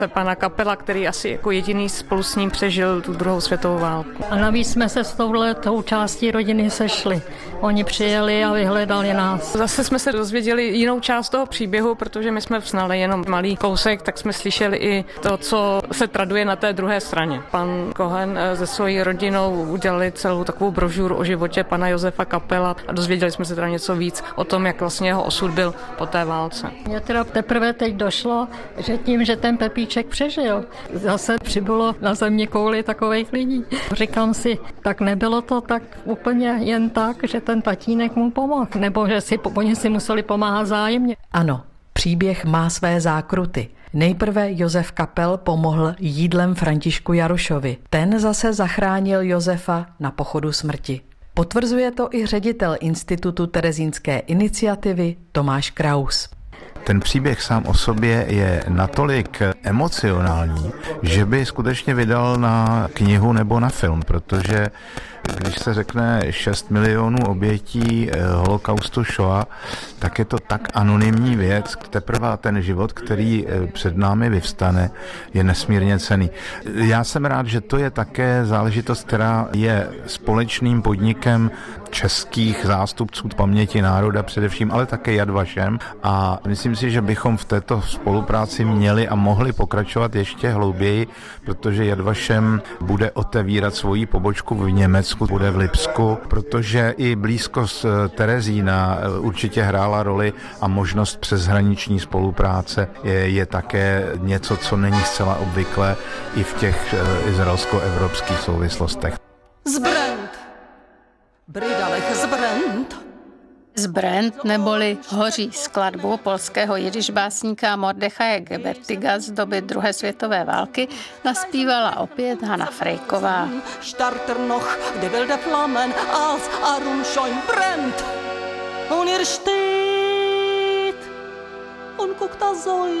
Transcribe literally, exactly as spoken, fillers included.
Pana Kapela, který asi jako jediný spolu s ním přežil tu druhou světovou válku. A navíc jsme se s touhletou částí rodiny sešli. Oni přijeli a vyhledali nás. Zase jsme se dozvěděli jinou část toho příběhu, protože my jsme znali jenom malý kousek, tak jsme slyšeli i to, co se traduje na té druhé straně. Pan Cohen se svojí rodinou udělali celou takovou brožuru o životě pana Josefa Kapela a dozvěděli jsme se teda něco víc o tom, jak vlastně jeho osud byl po té válce. Mně teda teprve teď došlo, že tím, že ten Pepíček přežil, zase přibylo na země kouli takových lidí. Říkám si, tak nebylo to tak úplně jen tak, že ten tatínek mu pomohl, nebo že si oni si museli pomáhat vzájemně. Ano, příběh má své zákruty. Nejprve Josef Kapel pomohl jídlem Františku Jarošovi. Ten zase zachránil Josefa na pochodu smrti. Potvrzuje to i ředitel Institutu Terezínské iniciativy Tomáš Kraus. Ten příběh sám o sobě je natolik emocionální, že by skutečně vydal na knihu nebo na film, protože když se řekne šest milionů obětí holokaustu Shoah, tak je to tak anonymní věc. Teprve ten život, který před námi vyvstane, je nesmírně cenný. Já jsem rád, že to je také záležitost, která je společným podnikem českých zástupců paměti národa především, ale také Yad Vashem, a myslím si, že bychom v této spolupráci měli a mohli pokračovat ještě hlouběji, protože Yad Vashem bude otevírat svoji pobočku v Německu, bude v Lipsku, protože i blízkost Terezína určitě hrála roli a možnost přeshraniční spolupráce je, je také něco, co není zcela obvyklé i v těch izraelsko-evropských souvislostech. Zbrand! Bridalech zbrand! Zbrand neboli Hoří skladbu polského jidiš básníka Mordechaje Gebertiga z doby druhé světové války naspívala opět Hana Frejková. Starter noch, de wilde Flammen, als Arum schon brennt. Und ihr steht und guckt da so